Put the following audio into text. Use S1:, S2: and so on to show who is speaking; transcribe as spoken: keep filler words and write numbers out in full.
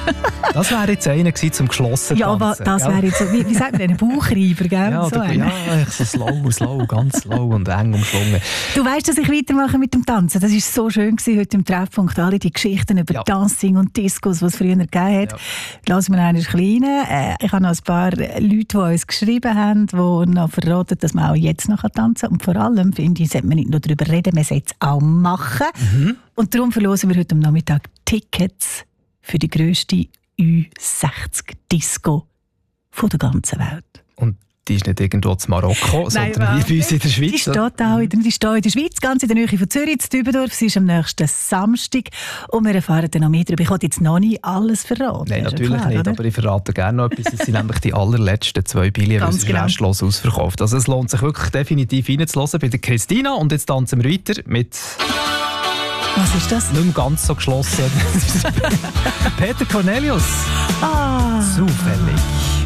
S1: Das wäre jetzt einer gewesen zum geschlossen
S2: Ja, aber
S1: tanzen,
S2: das wäre jetzt so, wie, wie sagt man denn, ein Bauchreiber, gell?
S1: Ja,
S2: so
S1: oder,
S2: einer.
S1: ja, so slow, slow, ganz slow und eng umschlungen.
S2: Du weißt, dass ich weitermache mit dem Tanzen. Das war so schön gewesen, heute im Treffpunkt. Alle die Geschichten über
S1: Ja.
S2: Dancing und Discos, die es früher gegeben hat.
S1: Ja.
S2: Lassen wir einen kleinen. Äh, ich habe noch ein paar Leute, die uns geschrieben haben, die noch verraten, dass man auch jetzt noch tanzen kann. Und vor allem, finde ich, sollte man nicht nur darüber reden, man sollte es auch machen. Mhm. Und darum verlosen wir heute am Nachmittag Tickets für die grösste Ü sechzig Disco von der ganzen Welt.
S1: Und die ist nicht irgendwo in Marokko,
S2: Nein,
S1: sondern hier bei uns in der Schweiz.
S2: Die steht auch in der, die steht in der Schweiz, ganz in der Nähe von Zürich, in Dübendorf. Sie ist am nächsten Samstag und wir erfahren dann noch mehr darüber. Ich wollte jetzt noch nicht alles verraten.
S1: Nein,
S2: ist ja
S1: natürlich
S2: klar,
S1: nicht,
S2: oder?
S1: aber ich verrate gerne noch etwas. Es sind nämlich die allerletzten zwei Billionen, weil
S2: Ganz
S1: es ist
S2: genau.
S1: restlos ausverkauft. Also es lohnt sich wirklich definitiv reinzuhören bei der Christina. Und jetzt tanzen wir weiter mit
S2: Was ist das?
S1: nicht mehr ganz so geschlossen. Peter Cornelius.
S2: Ah,
S1: Zufällig.